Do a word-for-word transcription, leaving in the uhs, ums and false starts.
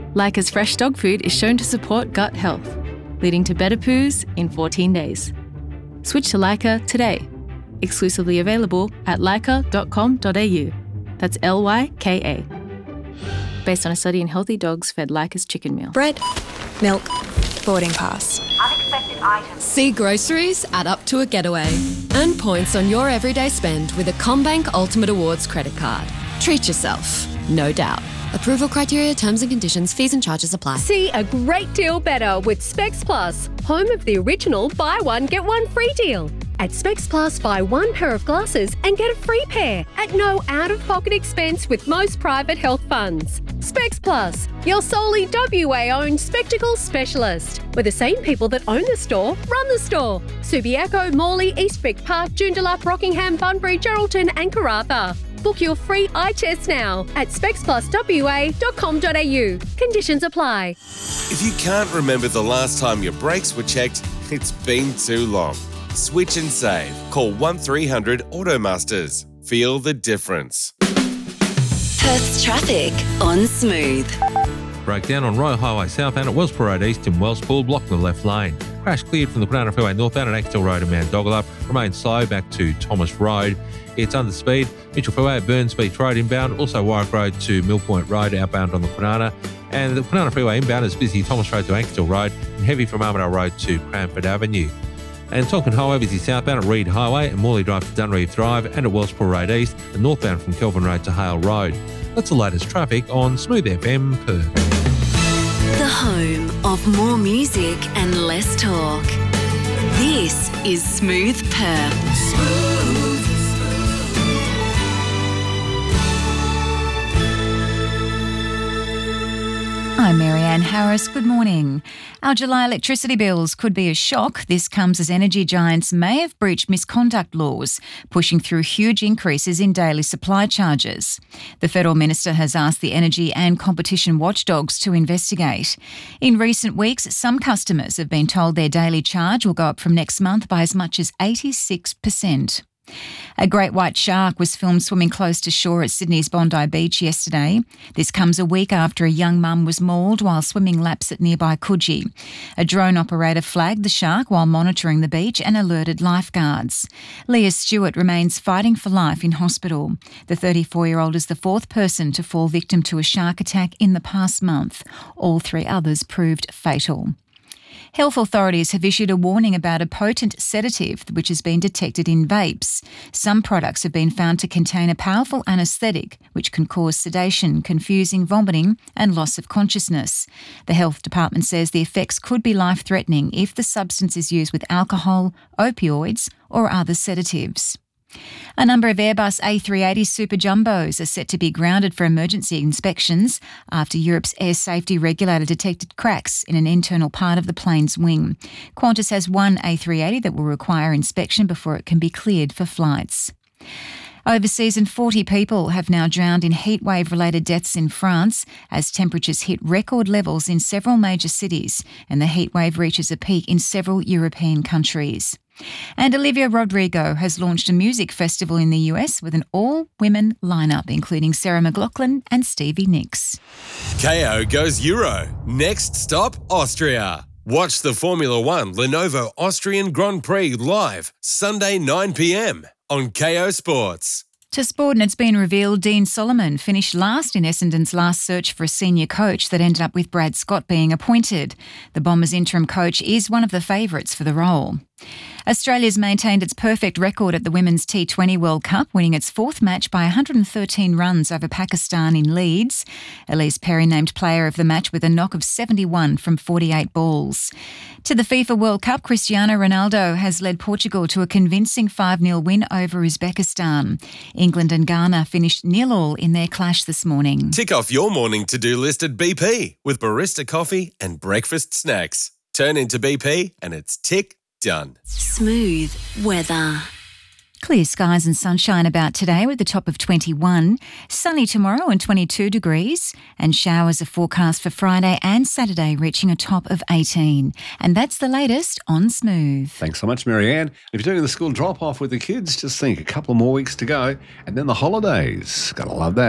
Leica's fresh dog food is shown to support gut health, leading to better poos in fourteen days. Switch to Leica today. Exclusively available at leica dot com dot a u. That's L Y K A. Based on a study in healthy dogs fed Leica's chicken meal. Bread, milk, boarding pass. Unexpected items. See groceries add up to a getaway. Earn points on your everyday spend with a CommBank Ultimate Awards credit card. Treat yourself, no doubt. Approval criteria, terms and conditions, fees and charges apply. See a great deal better with Specs Plus, home of the original buy one, get one free deal. At Specs Plus, buy one pair of glasses and get a free pair at no out-of-pocket expense with most private health funds. Specs Plus, your solely W A-owned spectacle specialist, where the same people that own the store run the store. Subiaco, Morley, Eastwick Park, Joondalup, Rockingham, Bunbury, Geraldton and Karratha. Book your free eye test now at specs plus w a dot com dot a u. Conditions apply. If you can't remember the last time your brakes were checked, it's been too long. Switch and save. Call one three hundred Automasters. Feel the difference. Perth's traffic on Smooth. Breakdown on Royal Highway southbound at Wellspool Road East in Wellspool, blocking the left lane. Crash cleared from the Kwinana Freeway northbound at Axtell Road and Mount Dogalup. Remains slow back to Thomas Road. It's under speed. Mitchell Freeway at Burns Beach Road inbound. Also Warwick Road to Mill Point Road outbound on the Kwinana. And the Kwinana Freeway inbound is busy Thomas Road to Axtell Road and heavy from Armadale Road to Cranford Avenue. And Tonkin Highway busy southbound at Reed Highway and Morley Drive to Dunreeve Drive and at Wellspool Road East and northbound from Kelvin Road to Hale Road. That's the latest traffic on Smooth F M Perth. The home of more music and less talk. This is Smooth Perth. Smooth. I'm Marianne Harris. Good morning. Our July electricity bills could be a shock. This comes as energy giants may have breached misconduct laws, pushing through huge increases in daily supply charges. The Federal Minister has asked the energy and competition watchdogs to investigate. In recent weeks, some customers have been told their daily charge will go up from next month by as much as eighty-six percent. A great white shark was filmed swimming close to shore at Sydney's Bondi Beach yesterday. This comes a week after a young mum was mauled while swimming laps at nearby Coogee. A drone operator flagged the shark while monitoring the beach and alerted lifeguards. Leah Stewart remains fighting for life in hospital. The thirty-four-year-old is the fourth person to fall victim to a shark attack in the past month. All three others proved fatal. Health authorities have issued a warning about a potent sedative which has been detected in vapes. Some products have been found to contain a powerful anaesthetic which can cause sedation, confusing, vomiting and loss of consciousness. The health department says the effects could be life-threatening if the substance is used with alcohol, opioids or other sedatives. A number of Airbus A three eighty Super Jumbos are set to be grounded for emergency inspections after Europe's air safety regulator detected cracks in an internal part of the plane's wing. Qantas has one A three eighty that will require inspection before it can be cleared for flights. Overseas, and forty people have now drowned in heatwave-related deaths in France as temperatures hit record levels in several major cities and the heatwave reaches a peak in several European countries. And Olivia Rodrigo has launched a music festival in the U S with an all-women lineup, including Sarah McLachlan and Stevie Nicks. K O goes Euro. Next stop, Austria. Watch the Formula One Lenovo Austrian Grand Prix live Sunday nine p m on K O Sports. To sport, and it's been revealed Dean Solomon finished last in Essendon's last search for a senior coach that ended up with Brad Scott being appointed. The Bombers' interim coach is one of the favourites for the role. Australia's maintained its perfect record at the Women's T twenty World Cup, winning its fourth match by one hundred thirteen runs over Pakistan in Leeds. Elise Perry named player of the match with a knock of seventy-one from forty-eight balls. To the FIFA World Cup, Cristiano Ronaldo has led Portugal to a convincing five nil win over Uzbekistan. England and Ghana finished nil all in their clash this morning. Tick off your morning to-do list at B P with barista coffee and breakfast snacks. Turn into B P and it's tick done. Smooth weather. Clear skies and sunshine about today with a top of twenty-one. Sunny tomorrow and twenty-two degrees. And showers are forecast for Friday and Saturday, reaching a top of eighteen. And that's the latest on Smooth. Thanks so much, Marianne. If you're doing the school drop-off with the kids, just think a couple more weeks to go and then the holidays. Gotta love that.